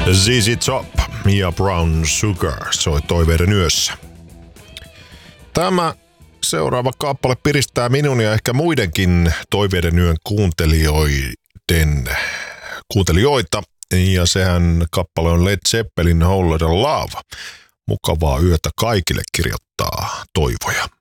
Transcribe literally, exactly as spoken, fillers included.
Z Z Top ja Brown Sugar soi Toiveiden yössä. Tämä seuraava kappale piristää minun ja ehkä muidenkin Toiveiden yön kuuntelijoiden kuuntelijoita. Ja sehän kappale on Led Zeppelin Whole Lotta Love. Mukavaa yötä kaikille, kirjoittaa Toivoja.